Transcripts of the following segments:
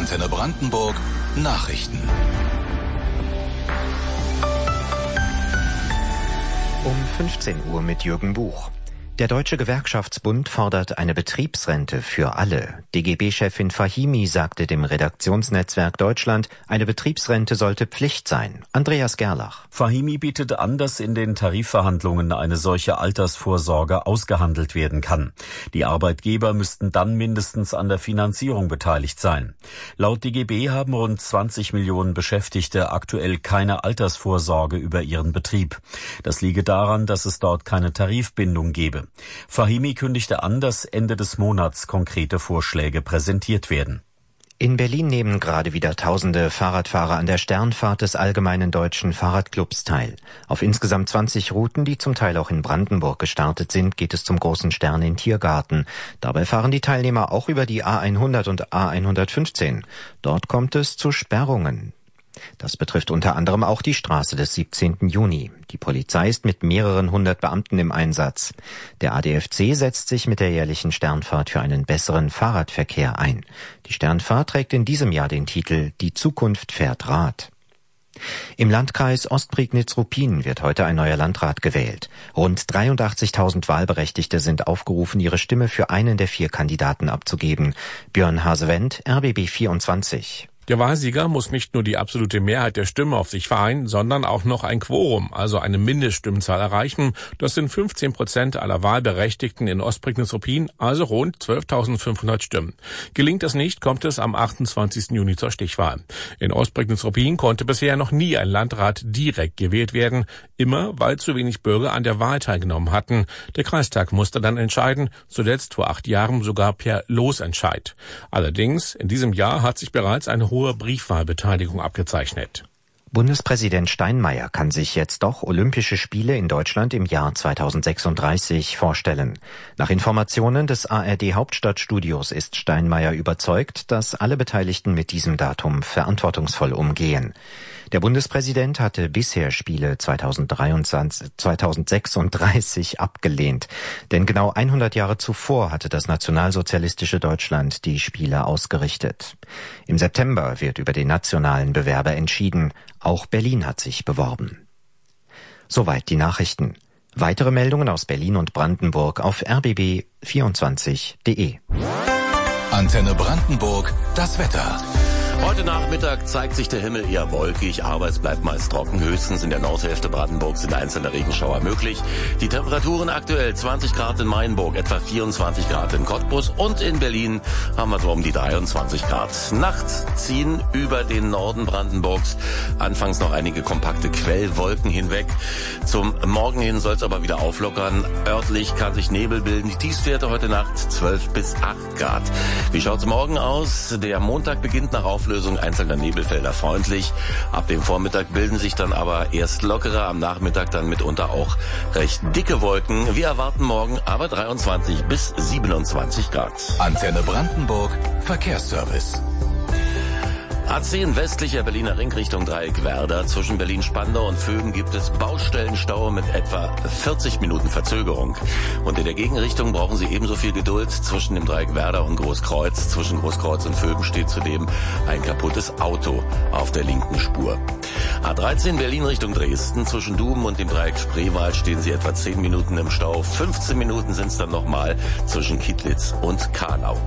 Antenne Brandenburg Nachrichten. Um 15 Uhr mit Jürgen Buch. Der Deutsche Gewerkschaftsbund fordert eine Betriebsrente für alle. DGB-Chefin Fahimi sagte dem Redaktionsnetzwerk Deutschland, eine Betriebsrente sollte Pflicht sein. Andreas Gerlach. Fahimi bietet an, dass in den Tarifverhandlungen eine solche Altersvorsorge ausgehandelt werden kann. Die Arbeitgeber müssten dann mindestens an der Finanzierung beteiligt sein. Laut DGB haben rund 20 Millionen Beschäftigte aktuell keine Altersvorsorge über ihren Betrieb. Das liege daran, dass es dort keine Tarifbindung gebe. Fahimi kündigte an, dass Ende des Monats konkrete Vorschläge präsentiert werden. In Berlin nehmen gerade wieder tausende Fahrradfahrer an der Sternfahrt des Allgemeinen Deutschen Fahrradclubs teil. Auf insgesamt 20 Routen, die zum Teil auch in Brandenburg gestartet sind, geht es zum Großen Stern in Tiergarten. Dabei fahren die Teilnehmer auch über die A100 und A115. Dort kommt es zu Sperrungen. Das betrifft unter anderem auch die Straße des 17. Juni. Die Polizei ist mit mehreren hundert Beamten im Einsatz. Der ADFC setzt sich mit der jährlichen Sternfahrt für einen besseren Fahrradverkehr ein. Die Sternfahrt trägt in diesem Jahr den Titel »Die Zukunft fährt Rad«. Im Landkreis Ostprignitz-Ruppin wird heute ein neuer Landrat gewählt. Rund 83.000 Wahlberechtigte sind aufgerufen, ihre Stimme für einen der 4 Kandidaten abzugeben. Björn Hasewendt, RBB 24. Der Wahlsieger muss nicht nur die absolute Mehrheit der Stimmen auf sich vereinen, sondern auch noch ein Quorum, also eine Mindeststimmenzahl erreichen. Das sind 15% aller Wahlberechtigten in Ostprignitz-Ruppin, also rund 12.500 Stimmen. Gelingt das nicht, kommt es am 28. Juni zur Stichwahl. In Ostprignitz-Ruppin konnte bisher noch nie ein Landrat direkt gewählt werden, immer weil zu wenig Bürger an der Wahl teilgenommen hatten. Der Kreistag musste dann entscheiden, zuletzt vor 8 Jahren sogar per Losentscheid. Allerdings, in diesem Jahr hat sich bereits eine hohe Briefwahlbeteiligung abgezeichnet. Bundespräsident Steinmeier kann sich jetzt doch Olympische Spiele in Deutschland im Jahr 2036 vorstellen. Nach Informationen des ARD-Hauptstadtstudios ist Steinmeier überzeugt, dass alle Beteiligten mit diesem Datum verantwortungsvoll umgehen. Der Bundespräsident hatte bisher Spiele 2036 abgelehnt. Denn genau 100 Jahre zuvor hatte das nationalsozialistische Deutschland die Spiele ausgerichtet. Im September wird über den nationalen Bewerber entschieden. Auch Berlin hat sich beworben. Soweit die Nachrichten. Weitere Meldungen aus Berlin und Brandenburg auf rbb24.de. Antenne Brandenburg, das Wetter. Heute Nachmittag zeigt sich der Himmel eher wolkig, aber es bleibt meist trocken. Höchstens in der Nordhälfte Brandenburgs sind einzelne Regenschauer möglich. Die Temperaturen aktuell 20 Grad in Mainburg, etwa 24 Grad in Cottbus und in Berlin haben wir so um die 23 Grad. Nachts ziehen über den Norden Brandenburgs anfangs noch einige kompakte Quellwolken hinweg. Zum Morgen hin soll es aber wieder auflockern. Örtlich kann sich Nebel bilden. Die Tiefstwerte heute Nacht 12 bis 8 Grad. Wie schaut's morgen aus? Der Montag beginnt nach Auflösung einzelner Nebelfelder freundlich. Ab dem Vormittag bilden sich dann aber erst lockere, am Nachmittag dann mitunter auch recht dicke Wolken. Wir erwarten morgen aber 23 bis 27 Grad. Antenne Brandenburg, Verkehrsservice. A10 westlicher Berliner Ring Richtung Dreieck Werder. Zwischen Berlin-Spandau und Vögen gibt es Baustellenstau mit etwa 40 Minuten Verzögerung. Und in der Gegenrichtung brauchen Sie ebenso viel Geduld. Zwischen dem Dreieck Werder und Großkreuz. Zwischen Großkreuz und Vögen steht zudem ein kaputtes Auto auf der linken Spur. A13 Berlin Richtung Dresden. Zwischen Duben und dem Dreieck Spreewald stehen Sie etwa 10 Minuten im Stau. 15 Minuten sind es dann nochmal zwischen Kittlitz und Kahnau.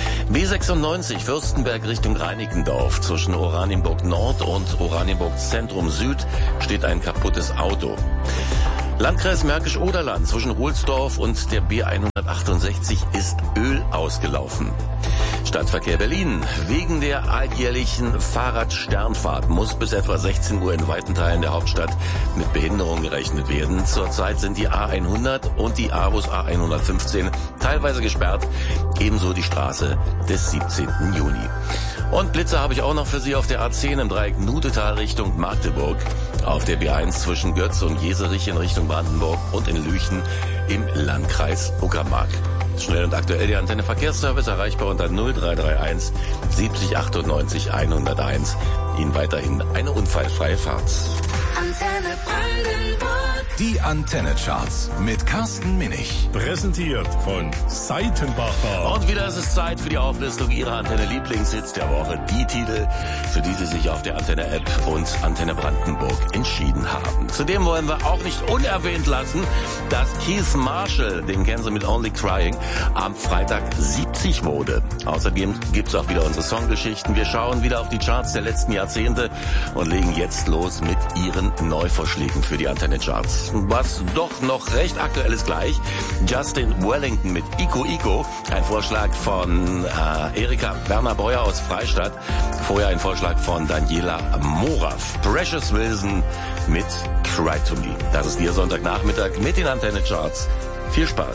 B96 Fürstenberg Richtung Reinickendorf. Zwischen Oranienburg Nord und Oranienburg Zentrum Süd steht ein kaputtes Auto. Landkreis Märkisch-Oderland zwischen Ruhlsdorf und der B168 ist Öl ausgelaufen. Stadtverkehr Berlin. Wegen der alljährlichen Fahrradsternfahrt muss bis etwa 16 Uhr in weiten Teilen der Hauptstadt mit Behinderung gerechnet werden. Zurzeit sind die A100 und die Avus A115 teilweise gesperrt, ebenso die Straße des 17. Juni. Und Blitze habe ich auch noch für Sie auf der A10 im Dreieck Nudetal Richtung Magdeburg, auf der B1 zwischen Götz und Jeserich in Richtung Brandenburg und in Lüchen im Landkreis Uckermark. Schnell und aktuell die Antenne Verkehrsservice erreichbar unter 0331 70 98 101. Ihnen weiterhin eine unfallfreie Fahrt. Antenne Brandenburg. Die Antenne-Charts mit Carsten Minich. Präsentiert von Seitenbacher. Und wieder ist es Zeit für die Auflistung Ihrer Antenne-Lieblingshits der Woche. Die Titel, für die Sie sich auf der Antenne-App und Antenne Brandenburg entschieden haben. Zudem wollen wir auch nicht unerwähnt lassen, dass Keith Marshall, den kennen Sie mit Only Crying, am Freitag 70 wurde. Außerdem gibt's auch wieder unsere Songgeschichten. Wir schauen wieder auf die Charts der letzten Jahrzehnte und legen jetzt los mit Ihren Neuvorschlägen für die Antenne-Charts. Was doch noch recht aktuell ist gleich. Justin Wellington mit Iko Iko. Ein Vorschlag von Erika Werner-Breuer aus Freistadt. Vorher ein Vorschlag von Daniela Morav. Precious Wilson mit Cry to Me. Das ist Ihr Sonntagnachmittag mit den Antenne-Charts. Viel Spaß.